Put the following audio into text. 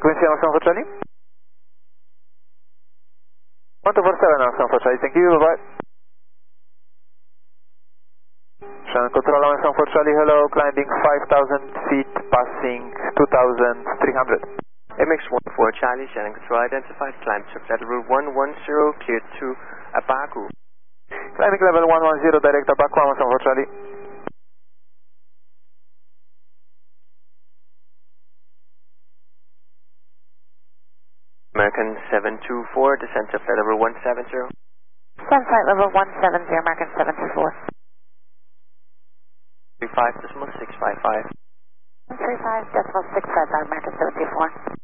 Frequency Alpha for Charlie. 1247 Alpha for Charlie, thank you, bye-bye. Shannon Control Alpha for Charlie, hello, climbing 5,000 feet, passing 2,300. MX14 Charlie, Shannon Control identified, climb to flight level 110, cleared to Abaku. Climbing level 110, direct Abaku, Alpha for Charlie. American 724, descent to flight level 170. Descend flight level 170, American 724. 35.655. 35.655, American 724.